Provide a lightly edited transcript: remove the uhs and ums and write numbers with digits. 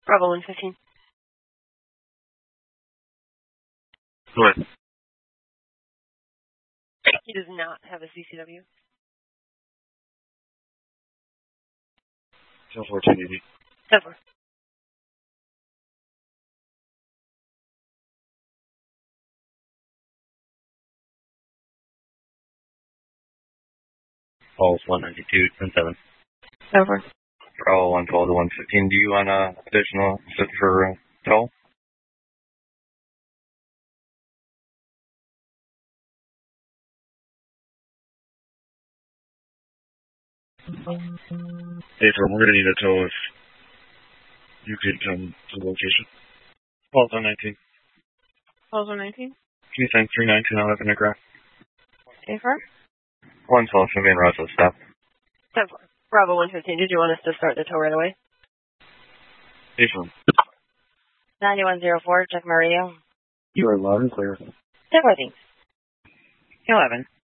Bravo 115. What? He does not have a CCW. 1480. 10-4. Falls 192, 10-7. 10-4. Bravo 112 to 115. Do you want additional sit for toll? Hey, we're going to need a tow if you could come to the location. Falls 119. Falls 119. Can you send 319 out of Intergraph? A-4. 112 should be in Russell, stop. 10-4. Bravo 115. Did you want us to start the tow right away? A-4. 9104, check my radio. You are loud and clear. 10-4, thanks. 11.